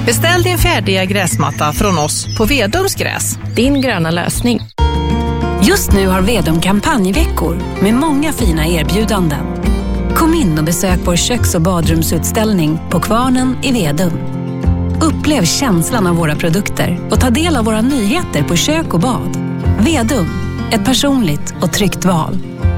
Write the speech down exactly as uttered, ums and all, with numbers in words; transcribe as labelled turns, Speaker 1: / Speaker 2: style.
Speaker 1: Beställ din färdiga gräsmatta från oss på Vedums gräs.
Speaker 2: Din gröna lösning.
Speaker 3: Just nu har Vedum kampanjveckor med många fina erbjudanden. Kom in och besök vår köks- och badrumsutställning på Kvarnen i Vedum. Upplev känslan av våra produkter och ta del av våra nyheter på kök och bad. Vedum, ett personligt och tryggt val.